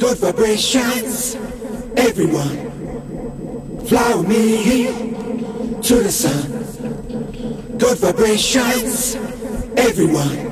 Good vibrations, everyone. Fly with me to the sun. Good vibrations, everyone.